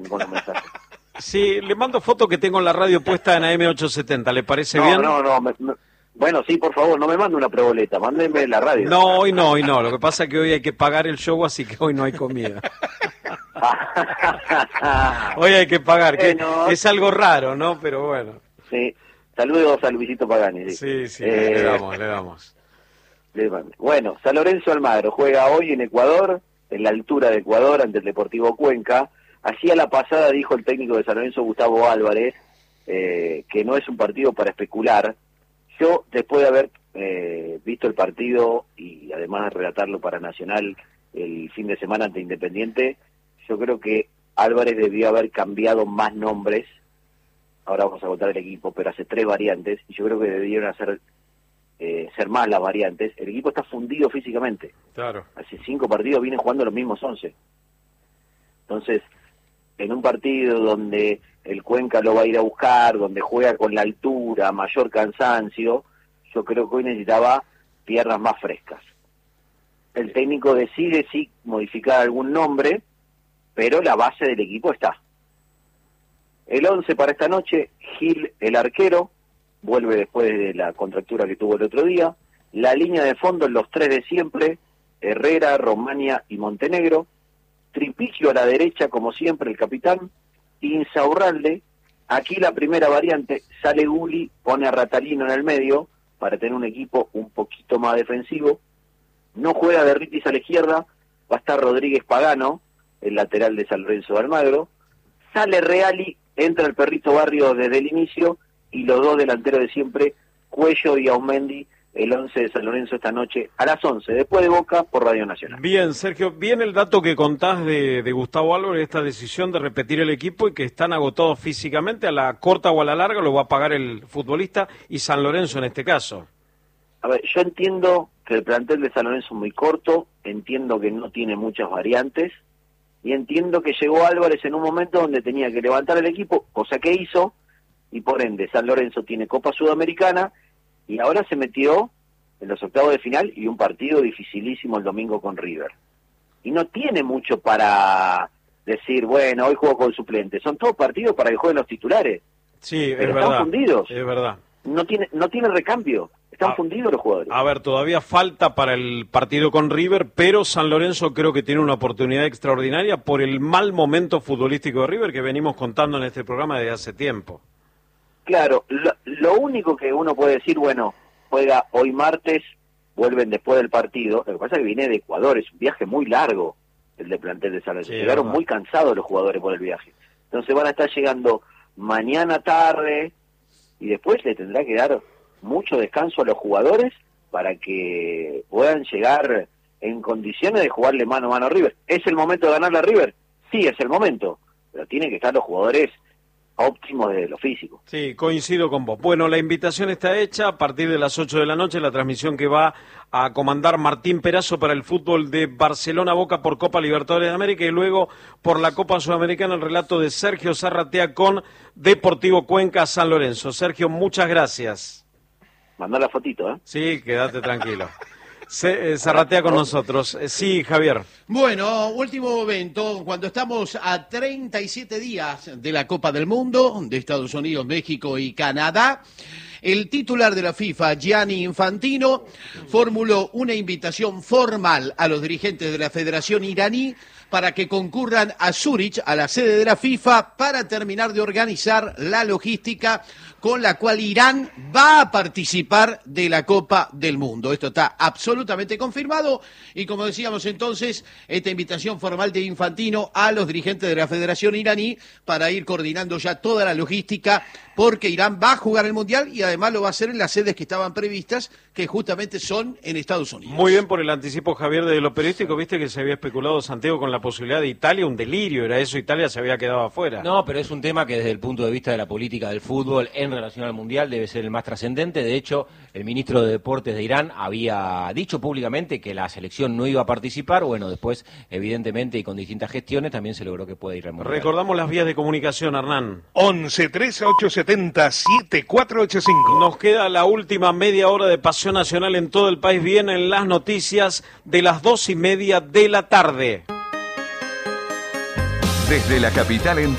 con los mensajes. Sí, le mando foto que tengo en la radio puesta en AM870, ¿le parece bien? No, bueno, sí, por favor, no me mande una proboleta, mándeme la radio. No, hoy no. Lo que pasa es que hoy hay que pagar el show, así que hoy no hay comida. Hoy hay que pagar, que es algo raro, ¿no? Pero bueno. Sí, saludos a Luisito Pagani. Sí, le damos. Bueno, San Lorenzo Almagro juega hoy en Ecuador, en la altura de Ecuador, ante el Deportivo Cuenca. Así a la pasada dijo el técnico de San Lorenzo, Gustavo Álvarez, que no es un partido para especular. Yo, después de haber visto el partido y además relatarlo para Nacional el fin de semana ante Independiente, yo creo que Álvarez debió haber cambiado más nombres. Ahora vamos a contar el equipo, pero hace 3 variantes, y yo creo que debieron ser más las variantes. El equipo está fundido físicamente. Claro. Hace 5 partidos vienen jugando los mismos 11. Entonces, en un partido donde el Cuenca lo va a ir a buscar, donde juega con la altura, mayor cansancio, yo creo que hoy necesitaba piernas más frescas. El técnico decide sí modificar algún nombre, pero la base del equipo está. El 11 para esta noche, Gil, el arquero, vuelve después de la contractura que tuvo el otro día. La línea de fondo, los 3 de siempre, Herrera, Romania y Montenegro. Tripichio a la derecha, como siempre, el capitán. Insaurralde. Aquí la primera variante, sale Guli, pone a Ratalino en el medio para tener un equipo un poquito más defensivo. No juega de Ritis a la izquierda, va a estar Rodríguez Pagano, el lateral de San Lorenzo de Almagro. Sale Reali, entra el Perrito Barrios desde el inicio, y los 2 delanteros de siempre, Cuello y Aumendi, el 11 de San Lorenzo esta noche a las 11, después de Boca, por Radio Nacional. Bien, Sergio, bien el dato que contás de Gustavo Álvarez, esta decisión de repetir el equipo y que están agotados físicamente, a la corta o a la larga lo va a pagar el futbolista y San Lorenzo en este caso. A ver, yo entiendo que el plantel de San Lorenzo es muy corto, entiendo que no tiene muchas variantes, y entiendo que llegó Álvarez en un momento donde tenía que levantar el equipo, cosa que hizo, y por ende San Lorenzo tiene Copa Sudamericana, y ahora se metió en los octavos de final y un partido dificilísimo el domingo con River. Y no tiene mucho para decir, bueno, hoy juego con suplentes. Son todos partidos para que jueguen los titulares. Sí, pero es verdad. Están fundidos. Es verdad. No tiene recambio. Están fundidos los jugadores. A ver, todavía falta para el partido con River, pero San Lorenzo creo que tiene una oportunidad extraordinaria por el mal momento futbolístico de River que venimos contando en este programa desde hace tiempo. Claro, lo único que uno puede decir, bueno, juega hoy martes, vuelven después del partido. Lo que pasa es que viene de Ecuador, es un viaje muy largo el de plantel de San Lorenzo. Llegaron muy cansados los jugadores por el viaje. Entonces van a estar llegando mañana tarde y después le tendrá que dar mucho descanso a los jugadores para que puedan llegar en condiciones de jugarle mano a mano a River. ¿Es el momento de ganarle a River? Sí, es el momento, pero tienen que estar los jugadores óptimos de lo físico. Sí, coincido con vos. Bueno, la invitación está hecha a partir de las 8 de la noche, la transmisión que va a comandar Martín Perazo para el fútbol de Barcelona-Boca por Copa Libertadores de América y luego por la Copa Sudamericana el relato de Sergio Zarratea con Deportivo Cuenca San Lorenzo. Sergio, muchas gracias. Mandá la fotito, ¿eh? Sí, quédate tranquilo. Zarratea con nosotros. Sí, Javier. Bueno, último momento, cuando estamos a 37 días de la Copa del Mundo, de Estados Unidos, México y Canadá, el titular de la FIFA, Gianni Infantino, formuló una invitación formal a los dirigentes de la Federación iraní para que concurran a Zúrich, a la sede de la FIFA, para terminar de organizar la logística con la cual Irán va a participar de la Copa del Mundo. Esto está absolutamente confirmado y, como decíamos entonces, esta invitación formal de Infantino a los dirigentes de la Federación iraní para ir coordinando ya toda la logística, porque Irán va a jugar el Mundial y además lo va a hacer en las sedes que estaban previstas, que justamente son en Estados Unidos. Muy bien por el anticipo, Javier, de lo periodístico. Viste que se había especulado, Santiago, con la posibilidad de Italia, un delirio, era eso, Italia se había quedado afuera. No, pero es un tema que desde el punto de vista de la política del fútbol en relación al Mundial debe ser el más trascendente. De hecho, el ministro de Deportes de Irán había dicho públicamente que la selección no iba a participar. Bueno, después, evidentemente, y con distintas gestiones, también se logró que pueda ir al Mundial. Recordamos las vías de comunicación, Hernán. 11-3870-7485. Nos queda la última media hora de Pasión Nacional en todo el país. Vienen las noticias de las 2:30 de la tarde. Desde la capital